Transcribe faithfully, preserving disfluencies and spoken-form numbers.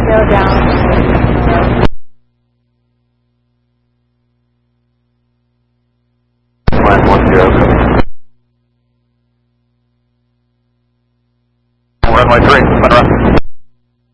go down. Line one zero. Runway three, Monroe.